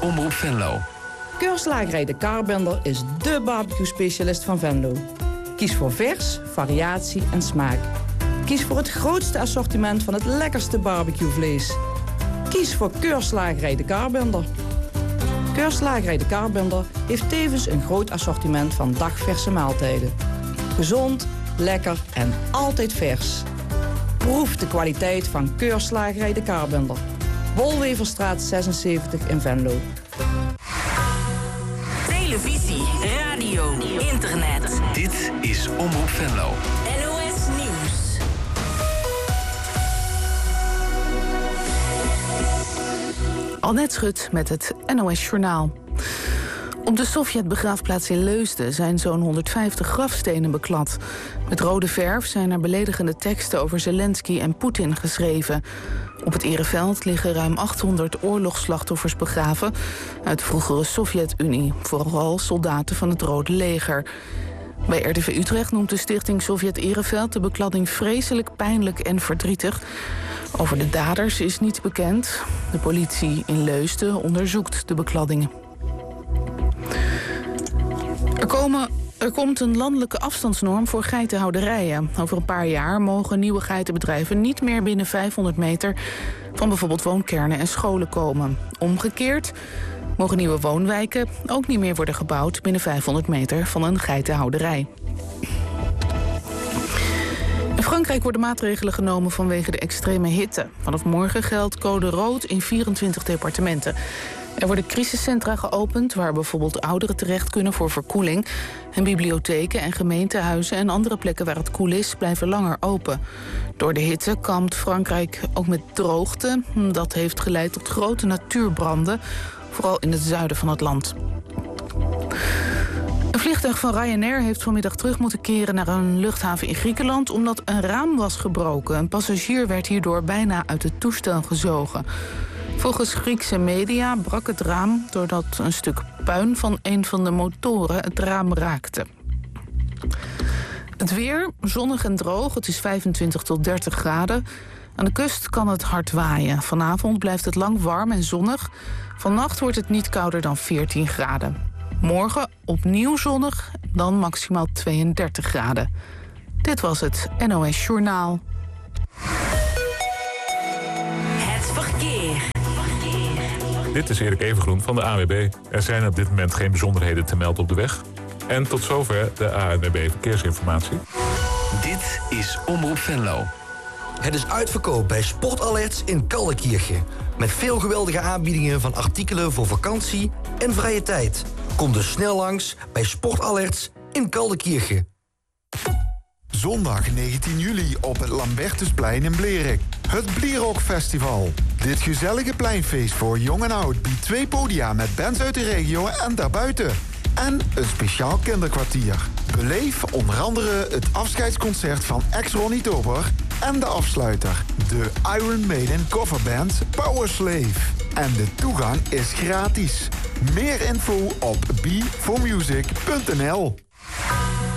Omroep Venlo. Keurslagerij De Kaarbender is dé barbecue-specialist van Venlo. Kies voor vers, variatie en smaak. Kies voor het grootste assortiment van het lekkerste barbecuevlees. Kies voor Keurslagerij De Kaarbender. Keurslagerij De Kaarbender heeft tevens een groot assortiment van dagverse maaltijden. Gezond, lekker en altijd vers. Proef de kwaliteit van Keurslagerij De Kaarbender. Wolweverstraat 76 in Venlo. Televisie, radio, internet. Dit is Omroep Venlo. NOS Nieuws. Annette Schut met het NOS Journaal. Op de Sovjet-begraafplaats in Leusden zijn zo'n 150 grafstenen beklad. Met rode verf zijn er beledigende teksten over Zelensky en Poetin geschreven. Op het ereveld liggen ruim 800 oorlogsslachtoffers begraven uit de vroegere Sovjet-Unie, vooral soldaten van het Rode Leger. Bij RTV Utrecht noemt de stichting Sovjet Ereveld de bekladding vreselijk, pijnlijk en verdrietig. Over de daders is niets bekend. De politie in Leusden onderzoekt de bekladdingen. Er komt een landelijke afstandsnorm voor geitenhouderijen. Over een paar jaar mogen nieuwe geitenbedrijven niet meer binnen 500 meter van bijvoorbeeld woonkernen en scholen komen. Omgekeerd mogen nieuwe woonwijken ook niet meer worden gebouwd binnen 500 meter van een geitenhouderij. In Frankrijk worden maatregelen genomen vanwege de extreme hitte. Vanaf morgen geldt code rood in 24 departementen. Er worden crisiscentra geopend waar bijvoorbeeld ouderen terecht kunnen voor verkoeling. En bibliotheken en gemeentehuizen en andere plekken waar het koel is blijven langer open. Door de hitte kampt Frankrijk ook met droogte. Dat heeft geleid tot grote natuurbranden, vooral in het zuiden van het land. Een vliegtuig van Ryanair heeft vanmiddag terug moeten keren naar een luchthaven in Griekenland omdat een raam was gebroken. Een passagier werd hierdoor bijna uit het toestel gezogen. Volgens Griekse media brak het raam doordat een stuk puin van een van de motoren het raam raakte. Het weer, zonnig en droog, het is 25 tot 30 graden. Aan de kust kan het hard waaien. Vanavond blijft het lang warm en zonnig. Vannacht wordt het niet kouder dan 14 graden. Morgen opnieuw zonnig, dan maximaal 32 graden. Dit was het NOS Journaal. Het verkeer. Dit is Erik Evengroen van de ANWB. Er zijn op dit moment geen bijzonderheden te melden op de weg. En tot zover de ANWB Verkeersinformatie. Dit is Omroep Venlo. Het is uitverkoop bij Sportalerts in Kaldenkirchen. Met veel geweldige aanbiedingen van artikelen voor vakantie en vrije tijd. Kom dus snel langs bij Sportalerts in Kaldenkirchen. Zondag 19 juli op het Lambertusplein in Blerik. Het Blierok Festival. Dit gezellige pleinfeest voor jong en oud biedt 2 podia met bands uit de regio en daarbuiten. En een speciaal kinderkwartier. Beleef onder andere het afscheidsconcert van ex-Ronnie Tober en de afsluiter, de Iron Maiden coverband Powerslave. En de toegang is gratis. Meer info op b4music.nl.